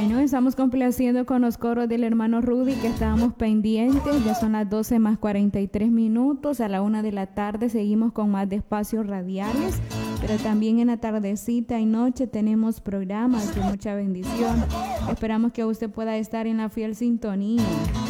Bueno, estamos complaciendo con los coros del hermano Rudy que estábamos pendientes. Ya son las 12 más 43 minutos. A la 1 de la tarde seguimos con más de espacios radiales. Pero también en la tardecita y noche tenemos programas de mucha bendición. Esperamos que usted pueda estar en la fiel sintonía.